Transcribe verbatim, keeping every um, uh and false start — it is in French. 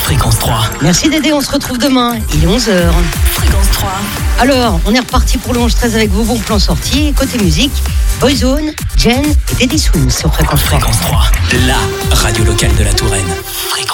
Fréquence trois. Merci Dédé, on se retrouve demain, il est onze heures. Fréquence trois. Alors, on est reparti pour le onze treize avec vos bons plans sortis. Côté musique, Boyzone, Jen et Dédé Swing sur Fréquence trois. Fréquence trois, la radio locale de la Touraine. Fréquence